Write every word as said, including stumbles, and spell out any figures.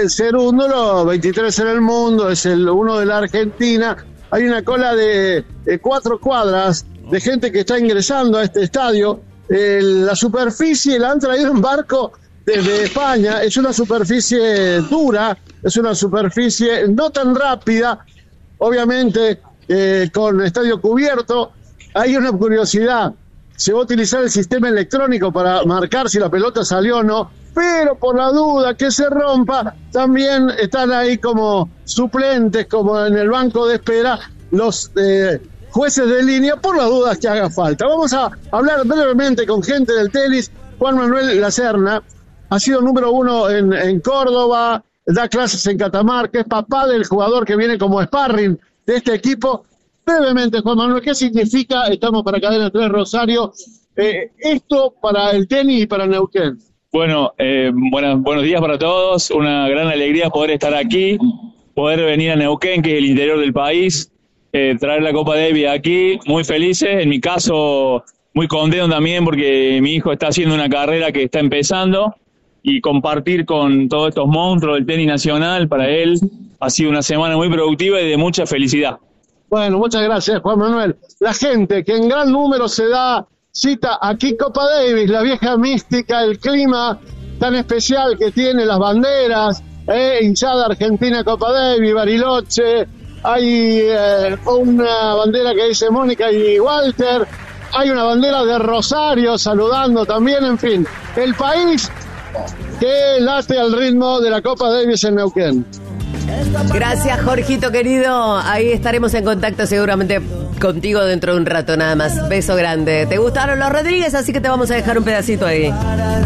de ser un número veintitrés en el mundo, es el uno de la Argentina. Hay una cola de, de cuatro cuadras de gente que está ingresando a este estadio. Eh, la superficie la han traído en barco desde España. Es una superficie dura, es una superficie no tan rápida, obviamente eh, con estadio cubierto. Hay una curiosidad, se va a utilizar el sistema electrónico para marcar si la pelota salió o no, pero por la duda que se rompa, también están ahí como suplentes, como en el banco de espera, los eh, jueces de línea, por las dudas que haga falta. Vamos a hablar brevemente con gente del tenis. Juan Manuel Lacerna ha sido número uno en, en Córdoba, da clases en Catamarca, es papá del jugador que viene como sparring de este equipo. Brevemente, Juan Manuel, ¿qué significa, estamos para Cadena tres Rosario, eh, esto para el tenis y para Neuquén? Bueno, eh, buenas, buenos días para todos, una gran alegría poder estar aquí, poder venir a Neuquén, que es el interior del país, eh, traer la Copa Davis aquí, muy felices, en mi caso muy contento también porque mi hijo está haciendo una carrera que está empezando y compartir con todos estos monstruos del tenis nacional, para él ha sido una semana muy productiva y de mucha felicidad. Bueno, muchas gracias, Juan Manuel. La gente que en gran número se da cita aquí Copa Davis, la vieja mística, el clima tan especial que tiene, las banderas, eh, hinchada Argentina Copa Davis, Bariloche, hay eh, una bandera que dice Mónica y Walter, hay una bandera de Rosario saludando también, en fin, el país que late al ritmo de la Copa Davis en Neuquén. Gracias, Jorgito querido. Ahí estaremos en contacto seguramente contigo dentro de un rato nada más. Beso grande. ¿Te gustaron los Rodríguez? Así que te vamos a dejar un pedacito ahí.